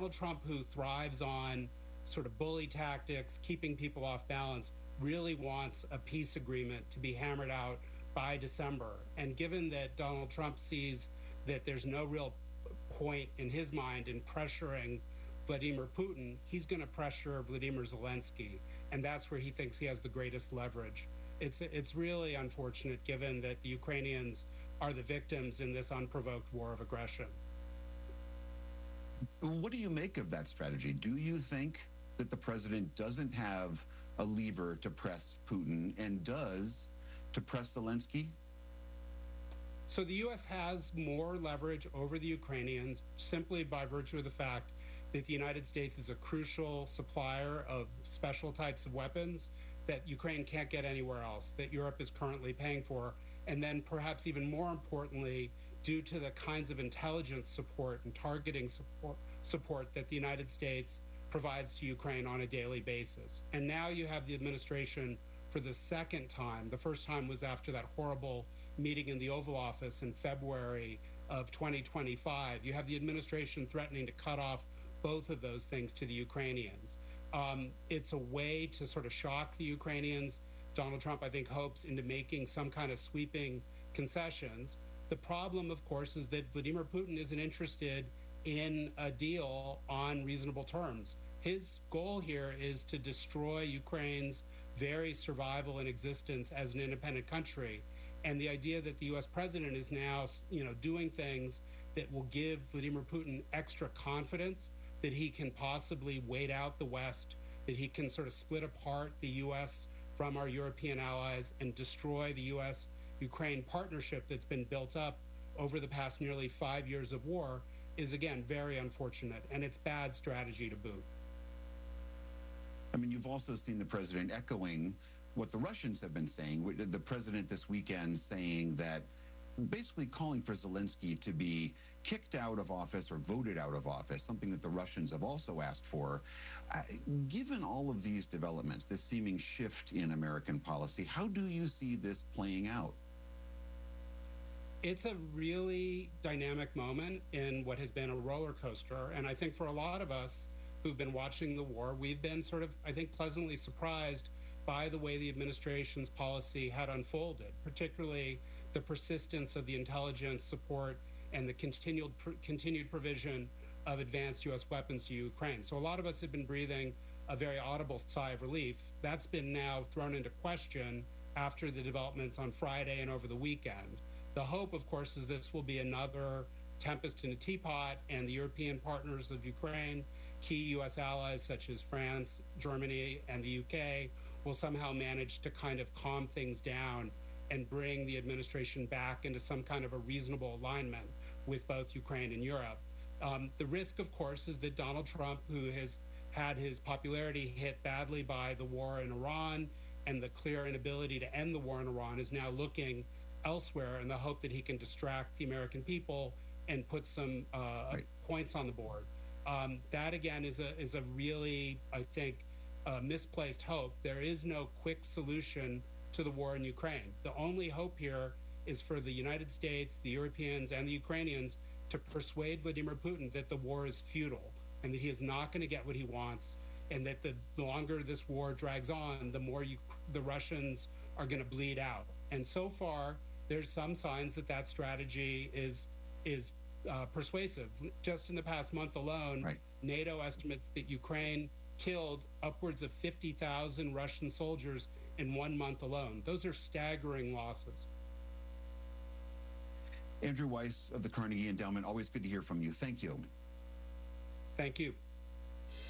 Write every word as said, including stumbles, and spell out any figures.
Donald Trump, who thrives on sort of bully tactics, keeping people off balance, really wants a peace agreement to be hammered out by December. And given that Donald Trump sees that there's no real point in his mind in pressuring Vladimir Putin, he's going to pressure Vladimir Zelensky. And that's where he thinks he has the greatest leverage. It's, it's really unfortunate, given that the Ukrainians are the victims in this unprovoked war of aggression. What do you make of that strategy? Do you think that the president doesn't have a lever to press Putin and does to press Zelensky? So the U S has more leverage over the Ukrainians simply by virtue of the fact that the United States is a crucial supplier of special types of weapons that Ukraine can't get anywhere else, that Europe is currently paying for. And then perhaps even more importantly, due to the kinds of intelligence support and targeting support, support that the United States provides to Ukraine on a daily basis. And now you have the administration for the second time. The first time was after that horrible meeting in the Oval Office in February of twenty twenty-five. You have the administration threatening to cut off both of those things to the Ukrainians. Um, it's a way to sort of shock the Ukrainians. Donald Trump, I think, hopes into making some kind of sweeping concessions. The problem, of course, is that Vladimir Putin isn't interested in a deal on reasonable terms. His goal here is to destroy Ukraine's very survival and existence as an independent country. And the idea that the U S president is now, you know, doing things that will give Vladimir Putin extra confidence that he can possibly wait out the West, that he can sort of split apart the U S from our European allies and destroy the U S Ukraine partnership that's been built up over the past nearly five years of war is, again, very unfortunate, and it's bad strategy to boot. I mean, you've also seen the president echoing what the Russians have been saying. The president this weekend saying that, basically calling for Zelensky to be kicked out of office or voted out of office, something that the Russians have also asked for. Uh, given all of these developments, this seeming shift in American policy, how do you see this playing out? It's a really dynamic moment in what has been a roller coaster. And I think for a lot of us who've been watching the war, we've been sort of, I think, pleasantly surprised by the way the administration's policy had unfolded, particularly the persistence of the intelligence support and the continued pr continued provision of advanced U S weapons to Ukraine. So a lot of us have been breathing a very audible sigh of relief. That's been now thrown into question after the developments on Friday and over the weekend. The hope, of course, is this will be another tempest in a teapot, and the European partners of Ukraine, key U S allies such as France, Germany, and the U K, will somehow manage to kind of calm things down and bring the administration back into some kind of a reasonable alignment with both Ukraine and Europe. Um, the risk, of course, is that Donald Trump, who has had his popularity hit badly by the war in Iran and the clear inability to end the war in Iran, is now looking elsewhere in the hope that he can distract the American people and put some uh, right. points on the board. Um, that, again, is a, is a really, I think, uh, misplaced hope. There is no quick solution to the war in Ukraine. The only hope here is for the United States, the Europeans, and the Ukrainians to persuade Vladimir Putin that the war is futile and that he is not going to get what he wants, and that the, the longer this war drags on, the more you, the Russians are going to bleed out. And so far, there's some signs that that strategy is is uh, persuasive. Just in the past month alone, right. NATO estimates that Ukraine killed upwards of fifty thousand Russian soldiers in one month alone. Those are staggering losses. Andrew Weiss of the Carnegie Endowment, always good to hear from you. Thank you. Thank you.